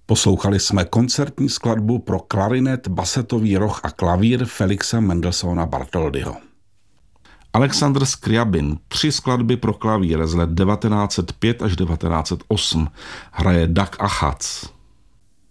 Poslouchali jsme koncertní skladbu pro klarinet, basetový roh a klavír Felixe Mendelssohna Bartholdyho. Alexandr Scriabin 3 skladby pro klavír z let 1905 až 1908 hraje Dag Achaz.